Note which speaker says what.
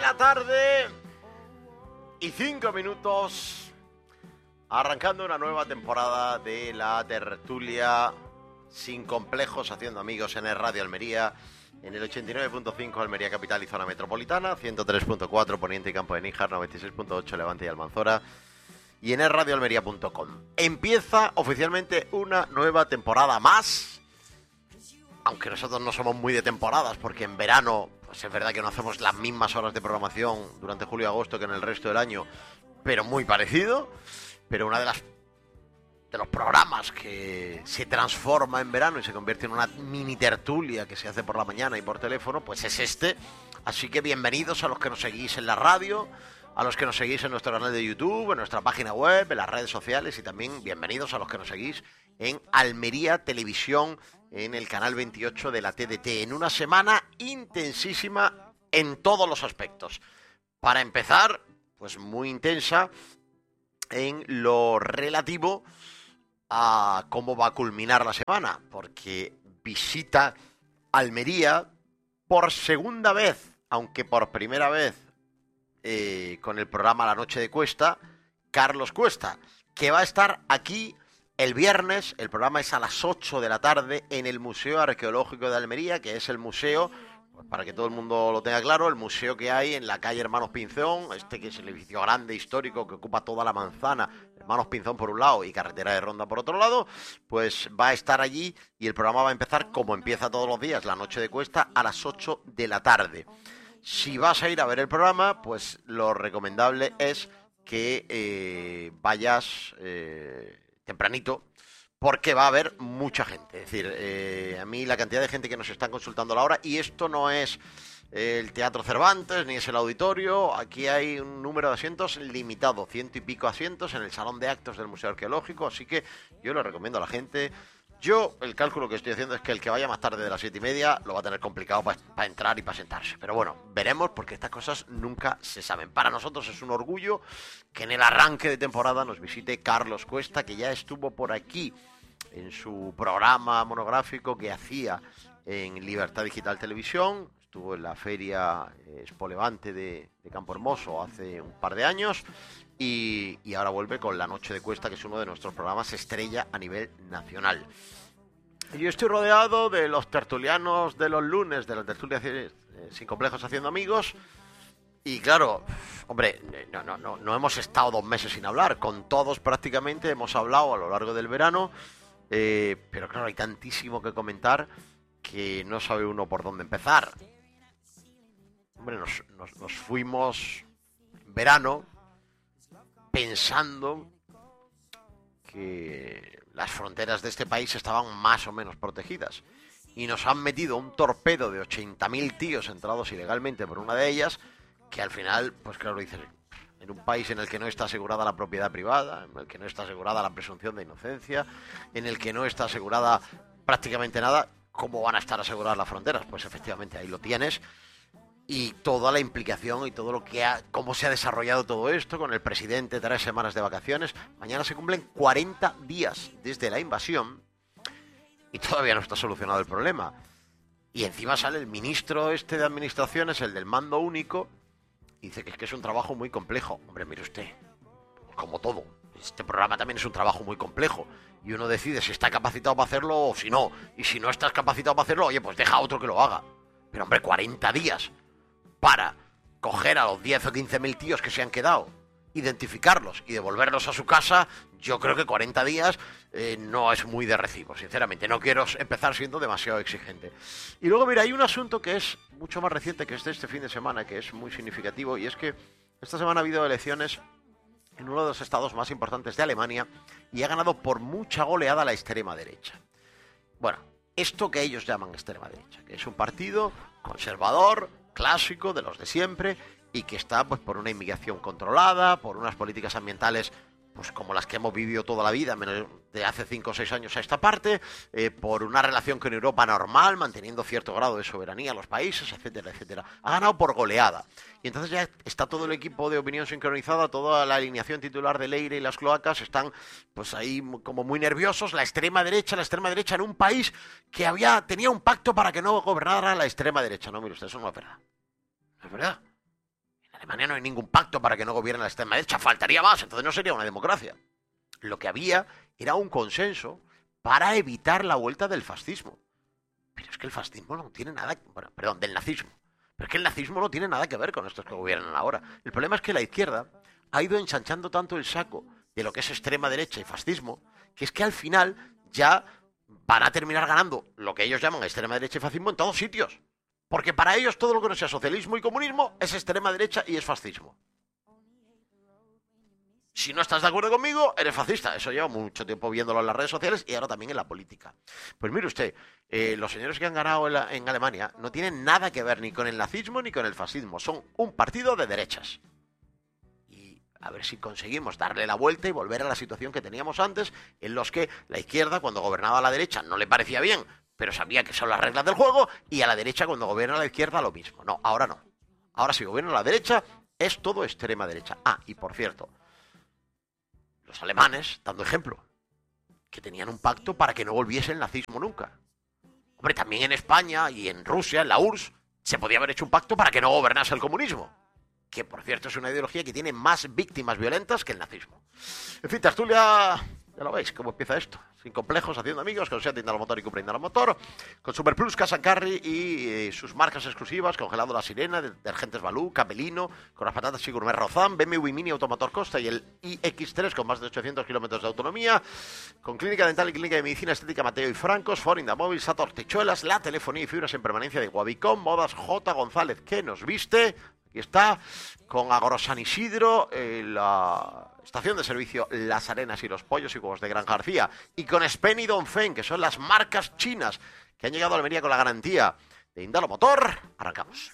Speaker 1: la tarde y 5 minutos, arrancando una nueva temporada de la tertulia sin complejos, haciendo amigos en el Radio Almería, en el 89.5 Almería Capital y Zona Metropolitana, 103.4 Poniente y Campo de Níjar, 96.8 Levante y Almanzora, y en elradioalmería.com. Empieza oficialmente una nueva temporada más, aunque nosotros no somos muy de temporadas, porque en verano pues es verdad que no hacemos las mismas horas de programación durante julio y agosto que en el resto del año, pero muy parecido. Pero una de los programas que se transforma en verano y se convierte en una mini tertulia que se hace por la mañana y por teléfono, pues es este. Así que bienvenidos a los que nos seguís en la radio, a los que nos seguís en nuestro canal de YouTube, en nuestra página web, en las redes sociales, y también bienvenidos a los que nos seguís en Almería Televisión, en el canal 28 de la TDT, en una semana intensísima en todos los aspectos. Para empezar, pues muy intensa en lo relativo a cómo va a culminar la semana, porque visita Almería por segunda vez, aunque por primera vez con el programa La Noche de Cuesta, Carlos Cuesta, que va a estar aquí el viernes. El programa es a las 8 de la tarde en el Museo Arqueológico de Almería, que es el museo, pues para que todo el mundo lo tenga claro, el museo que hay en la calle Hermanos Pinzón, que es el edificio grande, histórico, que ocupa toda la manzana, Hermanos Pinzón por un lado y Carretera de Ronda por otro lado, pues va a estar allí y el programa va a empezar como empieza todos los días, La Noche de Cuesta, a las 8 de la tarde. Si vas a ir a ver el programa, pues lo recomendable es que vayas tempranito, porque va a haber mucha gente. Es decir, a mí la cantidad de gente que nos están consultando a la hora, y esto no es el Teatro Cervantes, ni es el auditorio, aquí hay un número de asientos limitado, 100 y pico asientos en el Salón de Actos del Museo Arqueológico, así que yo lo recomiendo a la gente. Yo, el cálculo que estoy haciendo es que el que vaya más tarde de las 7:30 lo va a tener complicado para entrar y para sentarse. Pero bueno, veremos, porque estas cosas nunca se saben. Para nosotros es un orgullo que en el arranque de temporada nos visite Carlos Cuesta, que ya estuvo por aquí en su programa monográfico que hacía en Libertad Digital Televisión. Estuvo en la feria Expo Levante de Campo Hermoso hace un par de años. Y ahora vuelve con La Noche de Cuesta, que es uno de nuestros programas estrella a nivel nacional. Yo estoy rodeado de los tertulianos de los lunes, de la tertulia sin complejos haciendo amigos. Y claro, hombre, no hemos estado 2 meses sin hablar. Con todos prácticamente hemos hablado a lo largo del verano. Pero claro, hay tantísimo que comentar que no sabe uno por dónde empezar. Hombre, nos fuimos en verano pensando que las fronteras de este país estaban más o menos protegidas, y nos han metido un torpedo de 80.000 tíos entrados ilegalmente por una de ellas, que al final, pues claro, dices, en un país en el que no está asegurada la propiedad privada, en el que no está asegurada la presunción de inocencia, en el que no está asegurada prácticamente nada, ¿cómo van a estar aseguradas las fronteras? Pues efectivamente ahí lo tienes. Y toda la implicación y todo lo que cómo se ha desarrollado todo esto, con el presidente 3 semanas de vacaciones. Mañana se cumplen 40 días desde la invasión y todavía no está solucionado el problema. Y encima sale el ministro de Administraciones, el del mando único, y dice que es un trabajo muy complejo. Hombre, mire usted, como todo, este programa también es un trabajo muy complejo, y uno decide si está capacitado para hacerlo o si no. Y si no estás capacitado para hacerlo, oye, pues deja a otro que lo haga. Pero hombre, 40 días para coger a los 10 o 15.000 tíos que se han quedado, identificarlos y devolverlos a su casa, yo creo que 40 días no es muy de recibo, sinceramente. No quiero empezar siendo demasiado exigente. Y luego, mira, hay un asunto que es mucho más reciente, que es de este fin de semana, que es muy significativo, y es que esta semana ha habido elecciones en uno de los estados más importantes de Alemania, y ha ganado por mucha goleada la extrema derecha. Bueno, esto que ellos llaman extrema derecha, que es un partido conservador, clásico, de los de siempre, y que está pues por una inmigración controlada, por unas políticas ambientales pues como las que hemos vivido toda la vida, menos de hace 5 o 6 años a esta parte, por una relación con Europa normal, manteniendo cierto grado de soberanía a los países, etcétera, etcétera. Ha ganado por goleada. Y entonces ya está todo el equipo de opinión sincronizada, toda la alineación titular de Leire y las cloacas están pues ahí como muy nerviosos. La extrema derecha en un país que tenía un pacto para que no gobernara la extrema derecha. No, mire usted, eso no es verdad. No es verdad. Alemania no hay ningún pacto para que no gobierne la extrema derecha, faltaría más, entonces no sería una democracia. Lo que había era un consenso para evitar la vuelta del fascismo. Pero es que el fascismo no tiene nada, bueno, perdón, del nazismo. Pero es que el nazismo no tiene nada que ver con estos que gobiernan ahora. El problema es que la izquierda ha ido ensanchando tanto el saco de lo que es extrema derecha y fascismo, que es que al final ya van a terminar ganando lo que ellos llaman extrema derecha y fascismo en todos sitios. Porque para ellos todo lo que no sea socialismo y comunismo es extrema derecha y es fascismo. Si no estás de acuerdo conmigo, eres fascista. Eso lleva mucho tiempo viéndolo en las redes sociales y ahora también en la política. Pues mire usted, los señores que han ganado en Alemania no tienen nada que ver ni con el nazismo ni con el fascismo. Son un partido de derechas. Y a ver si conseguimos darle la vuelta y volver a la situación que teníamos antes, en los que la izquierda, cuando gobernaba a la derecha, no le parecía bien, pero sabía que son las reglas del juego, y a la derecha, cuando gobierna a la izquierda, lo mismo. No, ahora no. Ahora si gobierna a la derecha, es todo extrema derecha. Ah, y por cierto, los alemanes, dando ejemplo, que tenían un pacto para que no volviese el nazismo nunca. Hombre, también en España y en Rusia, en la URSS, se podía haber hecho un pacto para que no gobernase el comunismo. Que, por cierto, es una ideología que tiene más víctimas violentas que el nazismo. En fin, tertulia, ya lo veis, cómo empieza esto. Sin complejos, haciendo amigos, con Seat Indalo Motor y Cupra Indalo Motor, con Super Plus, Casa Carry y sus marcas exclusivas, Congelado La Sirena, Detergentes Balú, Capelino, con las patatas y gourmet Rozán, BMW Mini Automotor Costa y el iX3 con más de 800 kilómetros de autonomía, con Clínica Dental y Clínica de Medicina Estética Mateo y Francos, Forinda Móvil, Sator Techuelas, la telefonía y fibras en permanencia de Guavicón, Modas J. González, que nos viste. Aquí está, con Agro San Isidro, la estación de servicio Las Arenas y los Pollos y Huevos de Gran García, y con Spen y Dongfeng, que son las marcas chinas que han llegado a Almería con la garantía de Indalo Motor. Arrancamos.